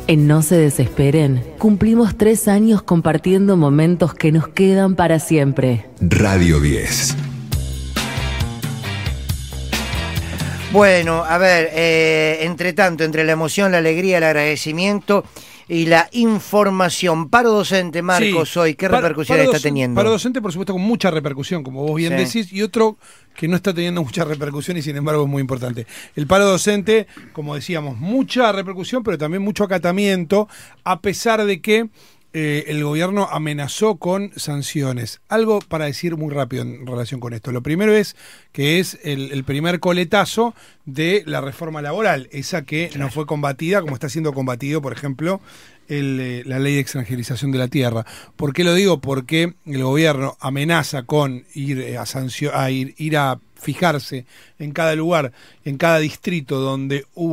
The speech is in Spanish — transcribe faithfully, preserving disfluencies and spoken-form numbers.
En No se desesperen, cumplimos tres años compartiendo momentos que nos quedan para siempre. Radio diez. Bueno, a ver, eh, entre tanto, entre la emoción, la alegría, el agradecimiento y la información. Paro docente, Marcos, sí. Hoy, ¿qué Par, repercusión está teniendo? Paro docente, por supuesto, con mucha repercusión, como vos bien sí. decís, y otro que no está teniendo mucha repercusión y sin embargo es muy importante. El paro docente, como decíamos, mucha repercusión, pero también mucho acatamiento, a pesar de que Eh, el gobierno amenazó con sanciones. Algo para decir muy rápido en relación con esto. Lo primero es que es el, el primer coletazo de la reforma laboral, esa que no fue combatida, como está siendo combatido, por ejemplo, el, eh, la ley de extranjerización de la tierra. ¿Por qué lo digo? Porque el gobierno amenaza con ir a, sancio- a ir, ir a fijarse en cada lugar, en cada distrito donde hubo